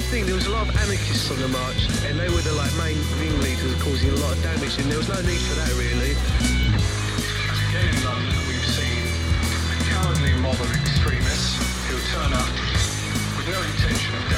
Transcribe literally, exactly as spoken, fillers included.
thing, there was a lot of anarchists on the march, and they were the like main ringleaders causing a lot of damage, and there was no need for that really. Again in London, we've seen a cowardly mob of extremists who turn up with no intention of